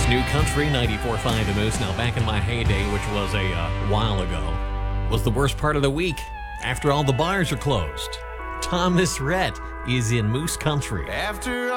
New Country 94.5 The Moose. Now, back in my heyday, which was a while ago, was the worst part of the week after all the bars are closed. Thomas Rhett is in Moose Country. After